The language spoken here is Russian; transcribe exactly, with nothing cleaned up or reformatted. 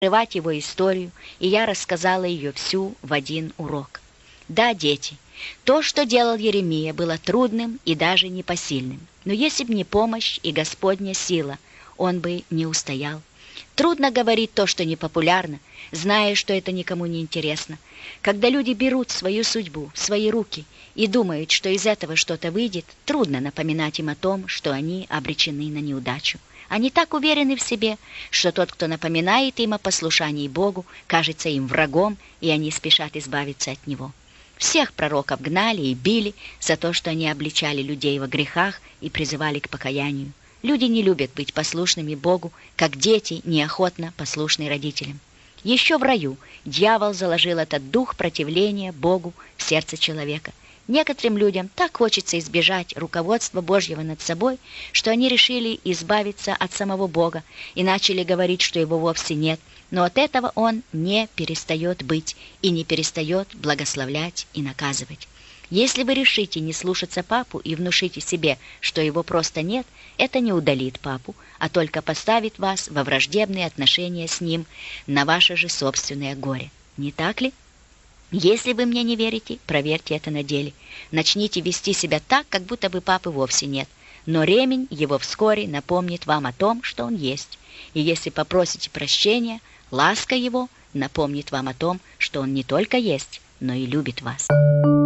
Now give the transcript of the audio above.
раскрывать его историю, и я рассказала ее всю в один урок. Да, дети, то, что делал Еремия, было трудным и даже непосильным. Но если бы не помощь и Господня сила, он бы не устоял. Трудно говорить то, что непопулярно, зная, что это никому не интересно. Когда люди берут свою судьбу в свои руки и думают, что из этого что-то выйдет, трудно напоминать им о том, что они обречены на неудачу. Они так уверены в себе, что тот, кто напоминает им о послушании Богу, кажется им врагом, и они спешат избавиться от него. Всех пророков гнали и били за то, что они обличали людей во грехах и призывали к покаянию. Люди не любят быть послушными Богу, как дети неохотно послушны родителям. Еще в раю дьявол заложил этот дух противления Богу в сердце человека. Некоторым людям так хочется избежать руководства Божьего над собой, что они решили избавиться от самого Бога и начали говорить, что его вовсе нет, но от этого он не перестает быть и не перестает благословлять и наказывать. Если вы решите не слушаться папу и внушите себе, что его просто нет, это не удалит папу, а только поставит вас во враждебные отношения с ним на ваше же собственное горе. Не так ли? Если вы мне не верите, проверьте это на деле. Начните вести себя так, как будто бы папы вовсе нет. Но ремень его вскоре напомнит вам о том, что он есть. И если попросите прощения, ласка его напомнит вам о том, что он не только есть, но и любит вас.